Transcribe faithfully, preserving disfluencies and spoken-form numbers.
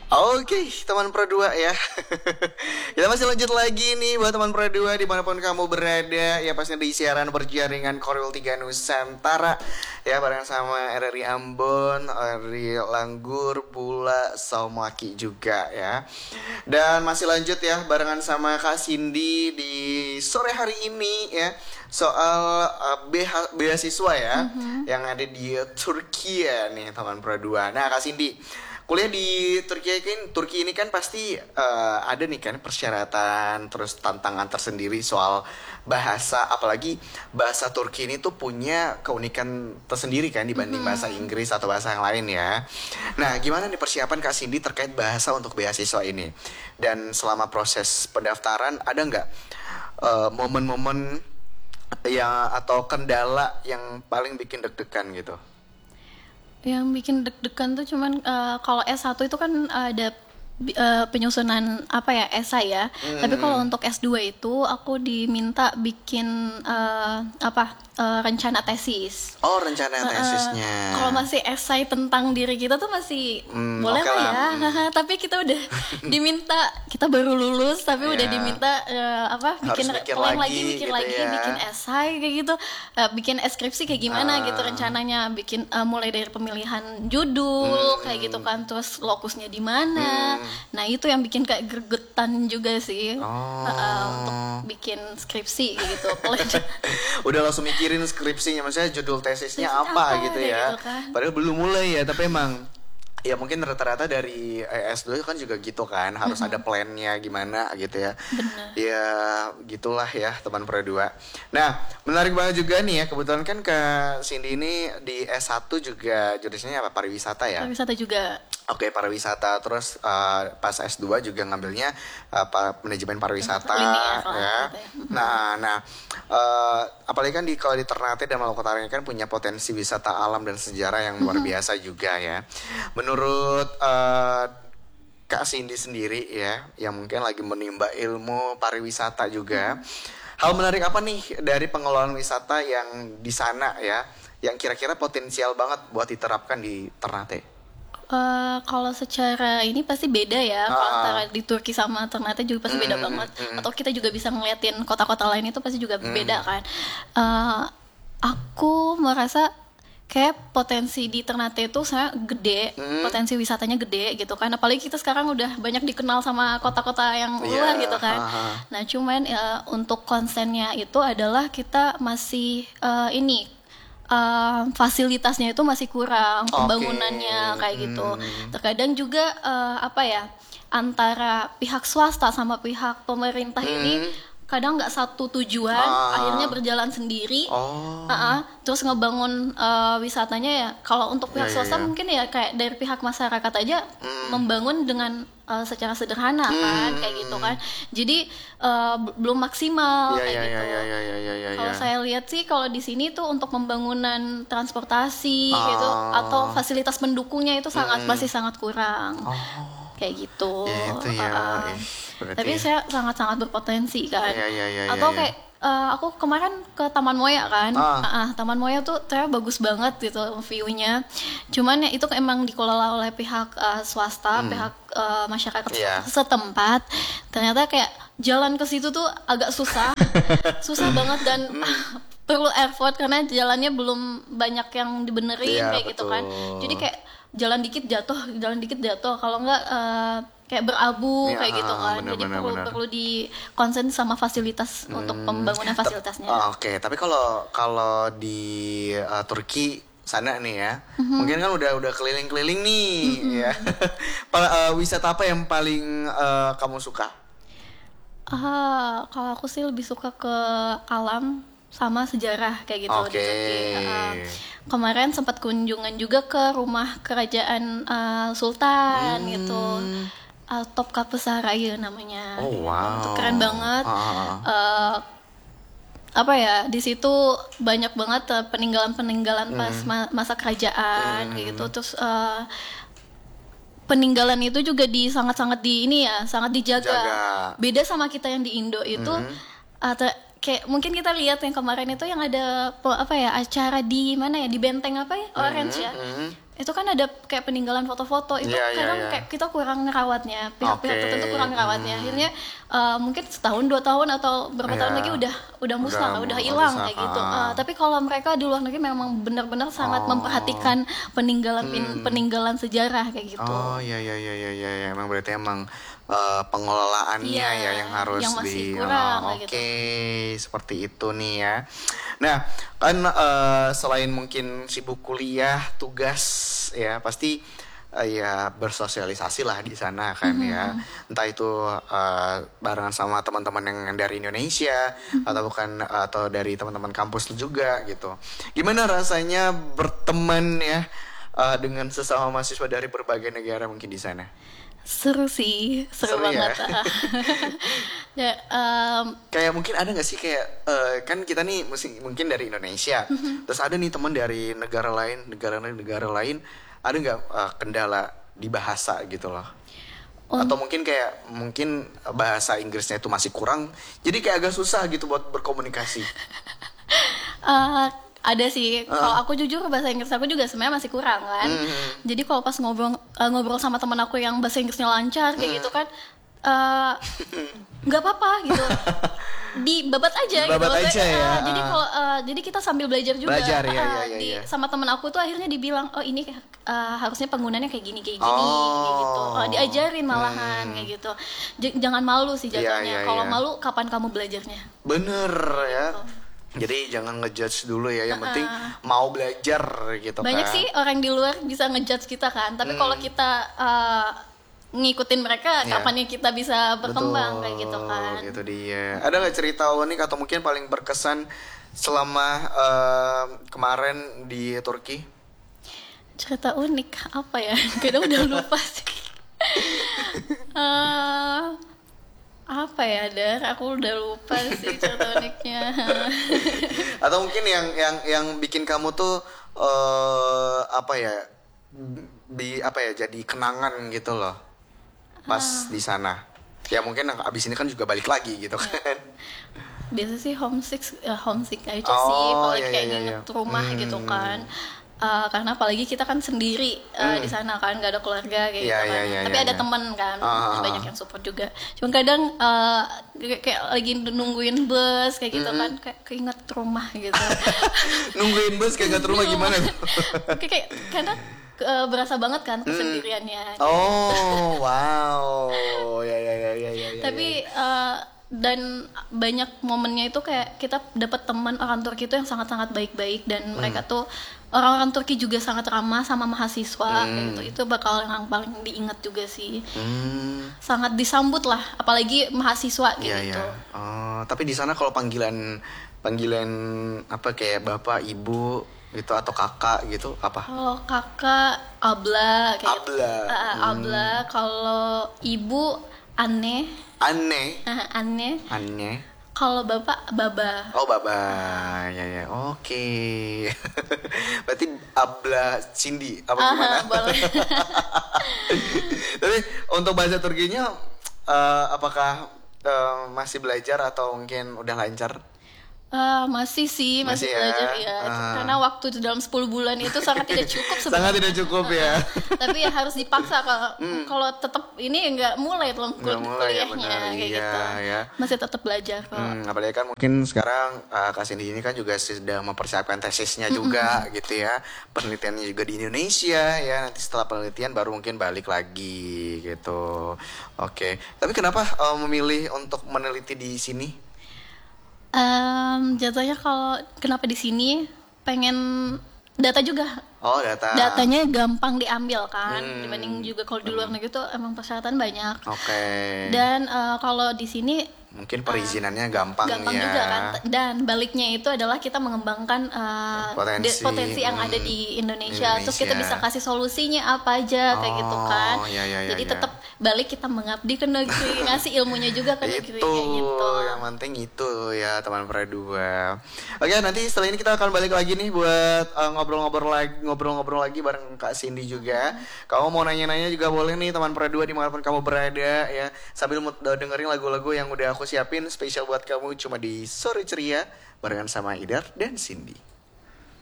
Oke, teman Pro dua ya. Kita masih lanjut lagi nih buat teman Pro dua dimanapun kamu berada. Ya pastinya di siaran berjaringan Korwil tiga Nusantara. Ya bareng sama R R I Ambon, R R I Langgur, Bula, Saumaki juga ya. Dan masih lanjut ya barengan sama Kak Cindy di sore hari ini ya. Soal uh, beha- beasiswa ya, mm-hmm. yang ada di Turki ya nih teman Pro dua. Nah Kak Cindy, kuliah di Turki kan, Turki ini kan pasti uh, ada nih kan persyaratan terus tantangan tersendiri soal bahasa, apalagi bahasa Turki ini tuh punya keunikan tersendiri kan dibanding mm-hmm. bahasa Inggris atau bahasa yang lain ya. Nah, gimana nih persiapan Kak Cindy terkait bahasa untuk beasiswa ini? Dan selama proses pendaftaran ada nggak uh, momen-momen yang atau kendala yang paling bikin deg-degan gitu? Yang bikin deg-degan tuh cuman uh, kalau S satu itu kan ada uh, penyusunan apa ya esai ya. Hmm. Tapi kalau untuk S dua itu aku diminta bikin uh, apa uh, rencana tesis. Oh, rencana tesisnya. Uh, kalau masih esai tentang diri kita tuh masih hmm, boleh okay lah ya. Hmm. Tapi kita udah diminta, kita baru lulus tapi yeah. udah diminta uh, apa bikin plan lagi, lagi mikir gitu lagi, ya. bikin esai kayak gitu, uh, bikin skripsi kayak gimana uh. gitu rencananya, bikin uh, mulai dari pemilihan judul hmm. kayak gitu kan, terus lokusnya di mana. Hmm. Nah, itu yang bikin kayak gregetan juga sih. Oh. Uh, uh, untuk bikin skripsi gitu. Udah langsung mikirin skripsinya, maksudnya judul tesisnya apa, apa gitu ya. Gitu kan. Padahal belum mulai ya, tapi emang ya mungkin rata-rata dari S dua kan juga gitu kan, harus mm-hmm. ada plannya gimana gitu ya. Bener. Ya gitulah ya teman Pro dua. Nah, menarik banget juga nih ya, kebetulan kan Kak Cindy ini di S satu juga jurusannya apa? Pariwisata ya? Pariwisata juga. Oke, okay, pariwisata. Terus uh, pas S dua juga ngambilnya uh, manajemen pariwisata ya. ya. Nah, nah uh, apalagi kan di kalau di Ternate dan Maluku Utara kan punya potensi wisata alam dan sejarah yang luar biasa juga ya. Menurut uh, Kak Cindy sendiri ya, yang mungkin lagi menimba ilmu pariwisata juga, hal menarik apa nih dari pengelolaan wisata yang di sana ya, yang kira-kira potensial banget buat diterapkan di Ternate? Uh, kalau secara ini pasti beda ya, ah. antara di Turki sama Ternate juga pasti beda mm, banget. Mm. Atau kita juga bisa ngeliatin kota-kota lain itu pasti juga mm. beda kan. Uh, aku merasa kayak potensi di Ternate itu sebenarnya gede, mm. potensi wisatanya gede gitu kan. Apalagi kita sekarang udah banyak dikenal sama kota-kota yang luar yeah. gitu kan. Uh-huh. Nah cuman ya, untuk konsennya itu adalah kita masih uh, ini Uh, fasilitasnya itu masih kurang, pembangunannya okay. kayak gitu. Hmm. Terkadang juga uh, apa ya, antara pihak swasta sama pihak pemerintah hmm. ini kadang nggak satu tujuan, ah. akhirnya berjalan sendiri. Oh. Uh-uh, terus ngebangun uh, wisatanya ya. Kalau untuk pihak yeah, swasta yeah, yeah. mungkin ya kayak dari pihak masyarakat aja hmm. membangun dengan uh, secara sederhana hmm. kan, kayak gitu kan. Jadi uh, b- belum maksimal yeah, kayak yeah, gitu. Yeah, yeah, yeah, yeah, yeah, kalau yeah. saya lihat sih kalau di sini tuh untuk pembangunan transportasi oh. gitu atau fasilitas pendukungnya itu sangat hmm. masih sangat kurang. Oh. Kayak gitu. Ya, itu ya. Uh, uh. Tapi saya sangat-sangat berpotensi kan. Ya, ya, ya, Atau ya, ya. kayak uh, aku kemarin ke Taman Moya kan. Ah. Uh, uh, Taman Moya tuh ternyata bagus banget gitu view-nya. Cuman ya itu emang dikelola oleh pihak uh, swasta, hmm. pihak uh, masyarakat yeah. setempat. Ternyata kayak jalan ke situ tuh agak susah. susah banget dan uh, perlu effort karena jalannya belum banyak yang dibenerin yeah, kayak betul. Gitu kan. Jadi kayak jalan dikit jatuh, jalan dikit jatuh. Kalau enggak uh, kayak berabu ya, kayak gitu kan. Bener, Jadi bener, perlu bener. perlu di konsen sama fasilitas hmm, untuk pembangunan fasilitasnya. Oh, Oke, okay. Tapi kalau kalau di uh, Turki sana nih ya, mm-hmm. mungkin kan udah udah keliling-keliling nih mm-hmm. ya. uh, wisata apa yang paling uh, kamu suka? Ah, kalau aku sih lebih suka ke alam sama sejarah kayak gitu okay. di Turki. Uh, kemarin sempat kunjungan juga ke rumah kerajaan uh, Sultan hmm. gitu, uh, Topkapı Sarayı namanya. Oh wow. Itu keren banget. Ah. Uh, apa ya, di situ banyak banget uh, peninggalan-peninggalan hmm. pas ma- masa kerajaan hmm. kayak gitu. Terus uh, peninggalan itu juga di sangat-sangat di ini ya, sangat dijaga. Jaga. Beda sama kita yang di Indo itu. Hmm. Uh, te- kayak mungkin kita lihat yang kemarin itu yang ada apa ya acara di mana ya di benteng apa ya Orange mm-hmm, ya mm-hmm. itu kan ada kayak peninggalan foto-foto itu yeah, yeah, kadang yeah. kayak kita kurang ngerawatnya, pihak-pihak Okay. tertentu kurang ngerawatnya, akhirnya uh, mungkin setahun dua tahun atau berapa Yeah. tahun lagi udah udah musnah, Udah udah mu- hilang rusak, kayak gitu. ah. Uh, tapi kalau mereka di luar negeri memang benar-benar sangat Oh. memperhatikan peninggalan Hmm. peninggalan sejarah kayak gitu. Oh iya iya iya iya iya, emang berarti emang uh, pengelolaannya Iya, ya yang harus yang masih di kurang, oh, kayak oke gitu. seperti itu nih ya. Nah kan uh, selain mungkin sibuk kuliah tugas ya pasti uh, ya bersosialisasi lah di sana kan Mm-hmm. ya, entah itu uh, barengan sama teman-teman yang dari Indonesia Mm-hmm. atau bukan atau dari teman-teman kampus juga gitu. Gimana rasanya berteman ya uh, dengan sesama mahasiswa dari berbagai negara mungkin di sana? Seru sih, seru, Seru ya? banget. Ya, um, Kayak mungkin ada nggak sih kayak eh, kan kita nih mesti- mungkin dari Indonesia, terus ada nih teman dari negara lain, negara lain, negara lain, ada nggak eh, kendala di bahasa gitu loh? Oh. Atau mungkin kayak mungkin bahasa Inggrisnya itu masih kurang, jadi kayak agak susah gitu buat berkomunikasi. uh, ada sih. Kalau aku jujur bahasa Inggris aku juga sebenarnya masih kurang kan. Hmm. Jadi kalau pas ngobrol uh, ngobrol sama teman aku yang bahasa Inggrisnya lancar kayak gitu kan, uh, nggak apa-apa gitu. Dibabat aja Dibabat gitu. aja Maksudnya, ya, uh, jadi ah. kalau uh, jadi kita sambil belajar juga. Belajar, ya, Uh, ya, ya, di, ya. Sama teman aku tuh akhirnya dibilang, "Oh, ini uh, harusnya penggunaannya kayak gini kayak gini." Oh. Kayak gitu. Uh, diajarin malahan Hmm. kayak gitu. J- jangan malu sih Iya, jatuhnya. iya, Kalau iya. malu kapan kamu belajarnya? Bener ya. Jadi jangan ngejudge dulu ya, yang penting mau belajar gitu Banyak kan. sih orang di luar bisa ngejudge kita kan, tapi kalau kita uh, ngikutin mereka, Iya. kapannya kita bisa berkembang Betul, kayak gitu kan. gitu dia. Ada nggak cerita unik atau mungkin paling berkesan selama eh, kemarin di Turki? Cerita unik apa ya? Kadang udah lupa sih. Eh, apa ya, Dar? Aku udah lupa sih cerita uniknya. Atau mungkin yang yang yang bikin kamu tuh eh apa ya? Di apa ya? Jadi kenangan gitu loh. Pas Ah. di sana. Ya mungkin abis ini kan juga balik lagi gitu kan. Biasa sih homesick, eh, homesick aja Oh, sih, kalau iya, kayak iya, nginget iya. rumah Hmm. gitu kan. Eh, karena apalagi kita kan sendiri eh, di sana kan, nggak ada keluarga kayak Iya, gitu kan. iya, iya, Tapi iya, ada iya. teman kan, Ah. banyak yang support juga. Cuma kadang eh, kayak, kayak lagi nungguin bus kayak gitu Hmm. kan, kayak keinget rumah gitu. Nungguin bus kayak gak rumah gimana tuh? kayak, kayak kadang eh, berasa banget kan kesendiriannya. Hmm. Oh, wow. Ya ya ya ya ya. ya, Tapi ya. eh, dan banyak momennya itu kayak kita dapat teman orang Turki itu yang sangat-sangat baik-baik, dan mereka tuh orang-orang Turki juga sangat ramah sama mahasiswa kayak gitu. Itu bakal yang paling diingat juga sih. Hmm. Sangat disambut lah, apalagi mahasiswa kayak Iya gitu. ya. Oh, tapi di sana kalau panggilan panggilan apa kayak bapak, ibu gitu atau kakak gitu apa? Kalau kakak abla kayak gitu. Abla. Ah, ah, abla. Kalau ibu aneh, Aneh. ah, aneh. Aneh. Kalau bapak baba. Oh, baba. Ya ya. Oke. Berarti Abla Cindy apa Ah, gimana? boleh. Tapi untuk bahasa Turkinya eh, apakah eh, masih belajar atau mungkin udah lancar? Ah, masih sih, Masih masih, ya? belajar ya. Ah. Karena waktu itu dalam sepuluh bulan itu sangat tidak cukup Sangat sebenarnya. tidak cukup ya. Tapi ya harus dipaksa, kalau kalau tetap ini nggak mulai tuh Nggak Hmm. mulai ya, kuliahnya benar. kayak Iya, gitu. ya. Masih tetap belajar kok. Hmm, apalagi kan mungkin sekarang uh, Kak Cindy ini kan juga sedang mempersiapkan tesisnya juga gitu ya. Penelitiannya juga di Indonesia ya. Nanti setelah penelitian baru mungkin balik lagi gitu. Oke. Tapi kenapa uh, memilih untuk meneliti di sini? Em, jatuhnya kalau kenapa di sini pengen data juga. Oh, data. Datanya gampang diambil kan, Hmm. dibanding juga kalau di luar negeri tuh emang persyaratan banyak. Oke. Dan eh, kalau di sini Mungkin perizinannya gampang, gampang ya. juga kan. Dan baliknya itu adalah kita mengembangkan uh, Potensi. de- potensi yang ada di Indonesia. Terus kita Indonesia. bisa kasih solusinya apa aja kayak gitu kan. Oh, ya, ya, ya, Jadi ya. tetap balik kita mengabdi ke negeri, ngasih ilmunya juga ke negeri Itu kayak gitu. yang penting itu ya teman Perdua. Oke, nanti setelah ini kita akan balik lagi nih buat uh, ngobrol-ngobrol lagi ngobrol-ngobrol lagi bareng Kak Cindy juga. Kamu mau nanya-nanya juga boleh nih teman Perdua dimanapun kamu berada ya, sambil mu- dengerin lagu-lagu yang udah aku siapin spesial buat kamu cuma di Sore Ceria barengan sama Idar dan Cindy.